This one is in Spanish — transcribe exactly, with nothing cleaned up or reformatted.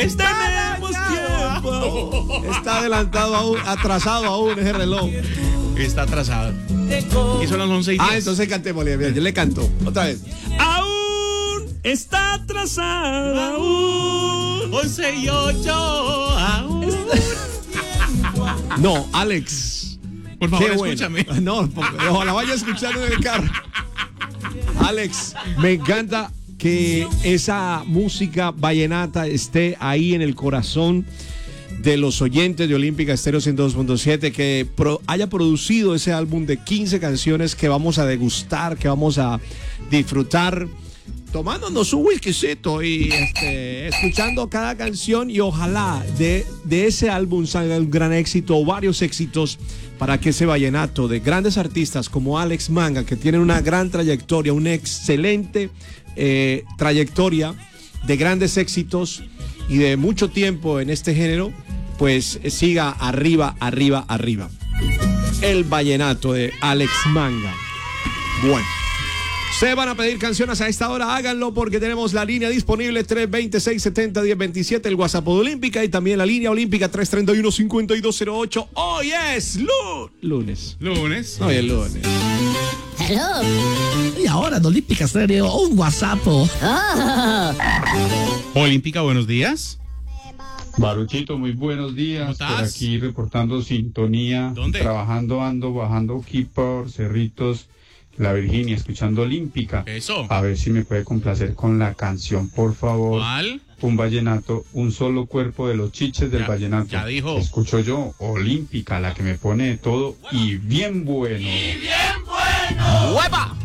tenemos tiempo. Está adelantado aún, atrasado aún ese reloj. Está atrasado. Y son las once y diez. Ah, entonces cantémosle, bien, yo le canto. Otra vez. Aún está atrasado, aún. once y ocho, aún. No, Alex. Por favor, Qué bueno. escúchame. No, porque, ojalá vaya escuchando en el carro. Alex, me encanta que esa música vallenata esté ahí en el corazón de los oyentes de Olímpica Estéreo ciento dos punto siete, que pro, haya producido ese álbum de quince canciones que vamos a degustar, que vamos a disfrutar tomándonos un whiskycito y este, escuchando cada canción, y ojalá de, de ese álbum salga un gran éxito o varios éxitos para que ese vallenato de grandes artistas como Alex Manga, que tienen una gran trayectoria, una excelente eh, trayectoria de grandes éxitos y de mucho tiempo en este género, pues eh, siga arriba, arriba, arriba. El vallenato de Alex Manga. Bueno. Se van a pedir canciones a esta hora, háganlo porque tenemos la línea disponible tres dos seis, siete cero, uno cero dos siete, el WhatsApp de Olímpica y también la línea Olímpica tres tres uno, cinco dos cero ocho. Hoy es lu lunes. Lunes. Hoy es lunes. Hello. Y ahora en Olímpica Estéreo, un WhatsApp. Ah. Olímpica, buenos días. Baruchito, muy buenos días. ¿Cómo estás? Por aquí reportando sintonía. ¿Dónde? Trabajando, ando, bajando aquí por Cerritos, La Virginia, escuchando Olímpica. Eso. A ver si me puede complacer con la canción, por favor. ¿Cuál? Un vallenato, un solo cuerpo de los chiches del Ya- vallenato. ya dijo. Escucho yo, Olímpica, la que me pone de todo y bien bueno. ¡Huepa!